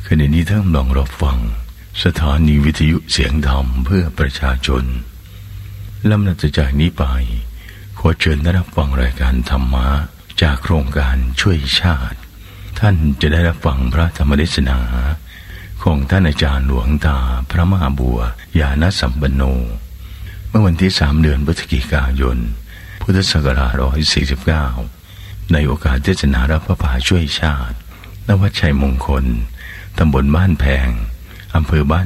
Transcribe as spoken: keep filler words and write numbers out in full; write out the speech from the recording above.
ขณะนี้ท่านลองรับฟังสถานีวิทยุเสียงธรรมเพื่อประชาชนลำดับจากนี้ไปขอเชิญได้รับฟังรายการธรรมะจากโครงการช่วยชาติท่านจะได้รับฟังพระธรรมเทศนาของท่านอาจารย์หลวงตาพระมหาบัวยานสัมปันโนเมื่อวันที่สามเดือนพฤศจิกายนพุทธศักราชหนึ่งร้อยสี่สิบเก้าในโอกาสเทศนารับพระป่าช่วยชาติณวัดชัยมงคลตำบลบ้านแพงอำเภอบ้าน